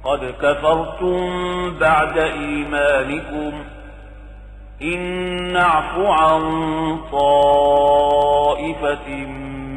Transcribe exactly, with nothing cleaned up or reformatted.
قد كفرتم بعد إيمانكم إن نعف عن طائفة